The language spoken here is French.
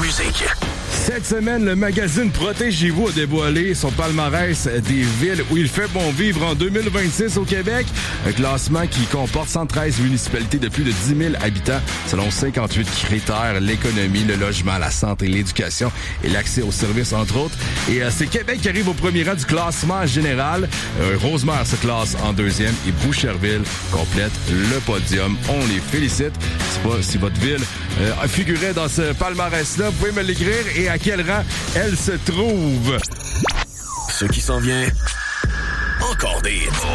musique. Cette semaine, le magazine Protégez-vous a dévoilé son palmarès des villes où il fait bon vivre en 2026 au Québec. Un classement qui comporte 113 municipalités de plus de 10 000 habitants selon 58 critères, l'économie, le logement, la santé, l'éducation et l'accès aux services, entre autres. Et c'est Québec qui arrive au premier rang du classement général. Rosemère se classe en deuxième et Boucherville complète le podium. On les félicite. Si votre ville figurait dans ce palmarès-là, vous pouvez me l'écrire et à quel rang elle se trouve. Ce qui s'en vient, encore des hits.